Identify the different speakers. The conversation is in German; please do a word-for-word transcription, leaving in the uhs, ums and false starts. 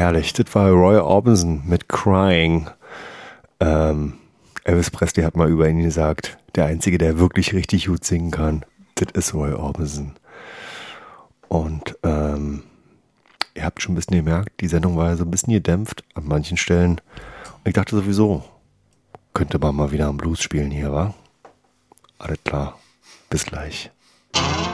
Speaker 1: herrlich. Das war Roy Orbison mit Crying. Ähm, Elvis Presley hat mal über ihn gesagt, der Einzige, der wirklich richtig gut singen kann, das ist Roy Orbison. Und ähm, ihr habt schon ein bisschen gemerkt, die Sendung war ja so ein bisschen gedämpft an manchen Stellen. Und ich dachte sowieso, könnte man mal wieder am Blues spielen hier, wa? Alles klar. Bis gleich.